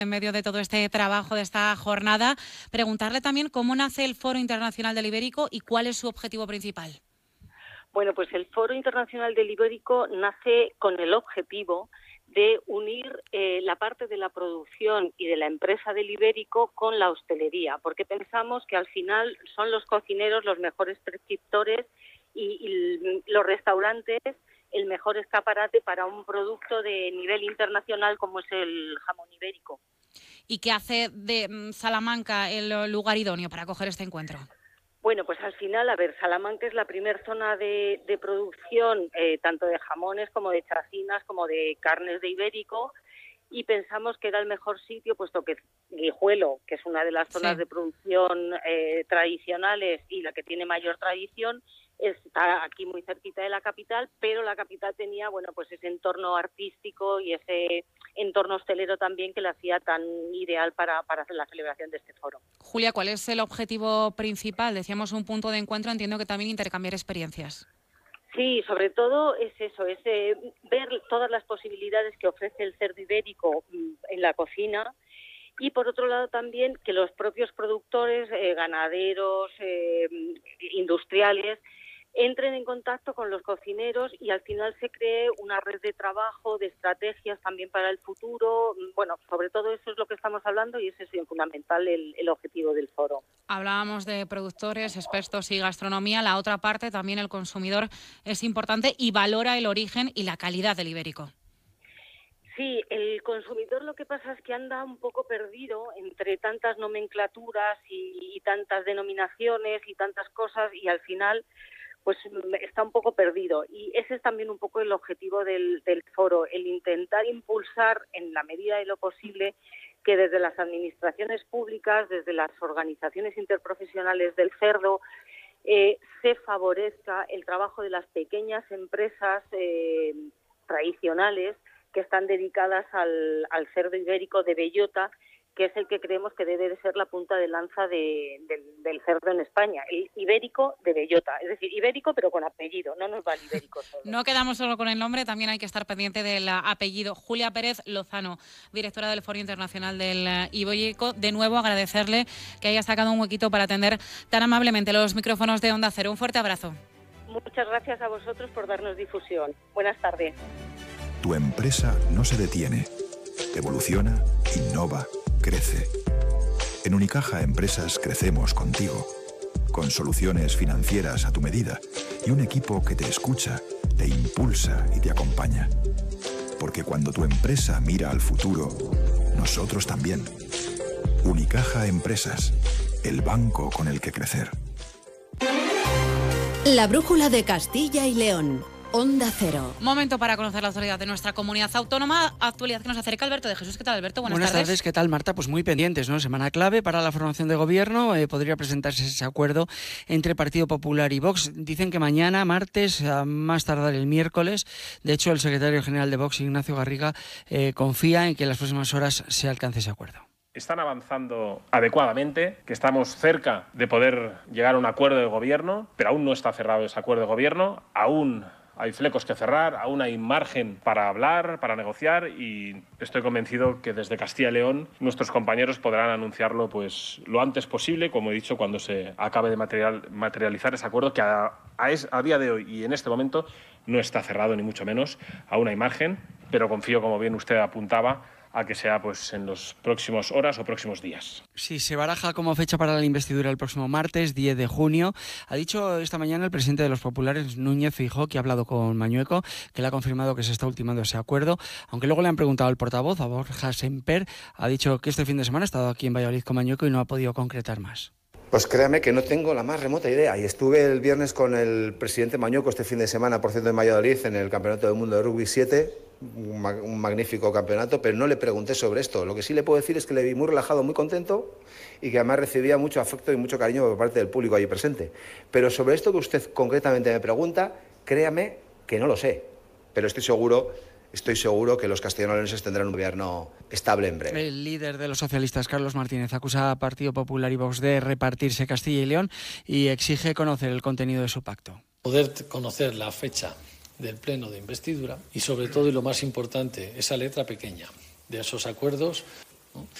En medio de todo este trabajo, de esta jornada, preguntarle también cómo nace el Foro Internacional del Ibérico y cuál es su objetivo principal. Bueno, pues el Foro Internacional del Ibérico nace con el objetivo de unir la parte de la producción y de la empresa del ibérico con la hostelería, porque pensamos que al final son los cocineros los mejores prescriptores y los restaurantes el mejor escaparate para un producto de nivel internacional como es el jamón ibérico. ¿Y qué hace de Salamanca el lugar idóneo para acoger este encuentro? Bueno, pues al final, Salamanca es la primera zona de producción tanto de jamones como de chacinas, como de carnes de ibérico, y pensamos que era el mejor sitio, puesto que Guijuelo, que es una de las zonas de producción tradicionales y la que tiene mayor tradición, está aquí muy cerquita de la capital, pero la capital tenía, bueno, pues ese entorno artístico y ese entorno hostelero también que le hacía tan ideal para hacer la celebración de este foro. Julia, ¿cuál es el objetivo principal? Decíamos un punto de encuentro, entiendo que también intercambiar experiencias. Sí, sobre todo es eso, es ver todas las posibilidades que ofrece el cerdo ibérico en la cocina y por otro lado también que los propios productores, ganaderos, industriales, entren en contacto con los cocineros y al final se cree una red de trabajo, de estrategias también para el futuro. Bueno, sobre todo eso es lo que estamos hablando y ese es bien fundamental el objetivo del foro. Hablábamos de productores, expertos y gastronomía. La otra parte, también el consumidor, es importante y valora el origen y la calidad del ibérico. Sí, el consumidor lo que pasa es que anda un poco perdido entre tantas nomenclaturas y tantas denominaciones y tantas cosas y al final pues está un poco perdido. Y ese es también un poco el objetivo del foro, el intentar impulsar en la medida de lo posible que desde las administraciones públicas, desde las organizaciones interprofesionales del cerdo, se favorezca el trabajo de las pequeñas empresas tradicionales que están dedicadas al cerdo ibérico de bellota, que es el que creemos que debe de ser la punta de lanza del cerdo en España, el ibérico de bellota, es decir, ibérico pero con apellido, no nos va el ibérico solo. No quedamos solo con el nombre, también hay que estar pendiente del apellido. Julia Pérez Lozano, directora del Foro Internacional del Ibérico, de nuevo agradecerle que haya sacado un huequito para atender tan amablemente los micrófonos de Onda Cero. Un fuerte abrazo. Muchas gracias a vosotros por darnos difusión. Buenas tardes. Tu empresa no se detiene, evoluciona, innova, crece. En Unicaja Empresas crecemos contigo, con soluciones financieras a tu medida y un equipo que te escucha, te impulsa y te acompaña. Porque cuando tu empresa mira al futuro, nosotros también. Unicaja Empresas, el banco con el que crecer. La brújula de Castilla y León. Onda Cero. Momento para conocer la actualidad de nuestra comunidad autónoma, actualidad que nos acerca Alberto de Jesús. ¿Qué tal, Alberto? Buenas tardes. ¿Qué tal, Marta? Pues muy pendientes, ¿no? Semana clave para la formación de gobierno. Podría presentarse ese acuerdo entre Partido Popular y Vox. Dicen que mañana, martes, a más tardar el miércoles. De hecho, el secretario general de Vox, Ignacio Garriga, confía en que en las próximas horas se alcance ese acuerdo. Están avanzando adecuadamente, que estamos cerca de poder llegar a un acuerdo de gobierno, pero aún no está cerrado ese acuerdo de gobierno, aún hay flecos que cerrar, aún hay margen para hablar, para negociar y estoy convencido que desde Castilla y León nuestros compañeros podrán anunciarlo pues lo antes posible, como he dicho, cuando se acabe de materializar ese acuerdo que a día de hoy y en este momento no está cerrado ni mucho menos, aún hay margen, pero confío, como bien usted apuntaba, a que sea pues en los próximos horas o próximos días. Sí, se baraja como fecha para la investidura el próximo martes, 10 de junio. Ha dicho esta mañana el presidente de los populares, Núñez Feijóo, que ha hablado con Mañueco, que le ha confirmado que se está ultimando ese acuerdo, aunque luego le han preguntado al portavoz, a Borja Semper, ha dicho que este fin de semana ha estado aquí en Valladolid con Mañueco y no ha podido concretar más. Pues créame que no tengo la más remota idea. Y estuve el viernes con el presidente Mañueco este fin de semana, por cierto, en Valladolid, en el Campeonato del Mundo de Rugby 7, un magnífico campeonato, pero no le pregunté sobre esto. Lo que sí le puedo decir es que le vi muy relajado, muy contento y que además recibía mucho afecto y mucho cariño por parte del público allí presente. Pero sobre esto que usted concretamente me pregunta, créame que no lo sé, pero estoy seguro que los castellanolenses tendrán un gobierno estable en breve. El líder de los socialistas, Carlos Martínez, acusa a Partido Popular y Vox de repartirse Castilla y León y exige conocer el contenido de su pacto. Poder conocer la fecha del pleno de investidura y sobre todo, y lo más importante, esa letra pequeña de esos acuerdos ¿no?